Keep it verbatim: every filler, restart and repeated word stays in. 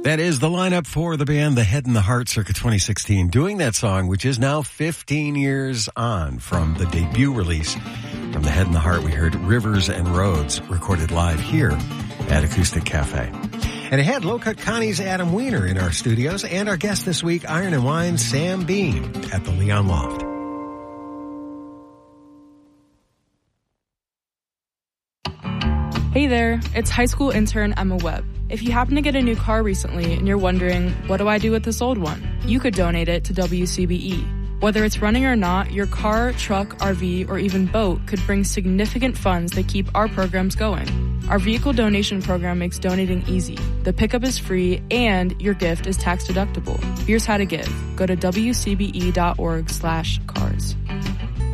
That is the lineup for the band The Head and the Heart circa twenty sixteen, doing that song, which is now fifteen years on from the debut release. From The Head and the Heart, we heard Rivers and Roads, recorded live here at Acoustic Cafe. And ahead, Low Cut Connie's Adam Weiner in our studios, and our guest this week, Iron and Wine's Sam Bean at the Leon Loft. Hey there, it's high school intern Emma Webb. If you happen to get a new car recently and you're wondering, what do I do with this old one? You could donate it to W C B E. Whether it's running or not, your car, truck, R V, or even boat could bring significant funds that keep our programs going. Our vehicle donation program makes donating easy. The pickup is free and your gift is tax deductible. Here's how to give. Go to W C B E dot org slash cars.